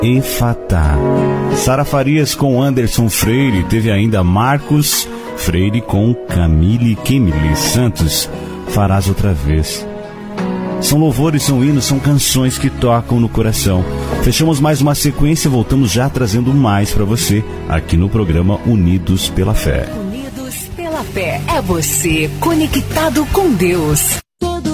Efatá. Sara Farias com Anderson Freire. Teve ainda Marcos Freire com Camille Kimberly Santos. Farás outra vez. São louvores, são hinos, são canções que tocam no coração. Fechamos mais uma sequência, voltamos já trazendo mais para você aqui no programa Unidos pela Fé. Unidos pela Fé é você conectado com Deus.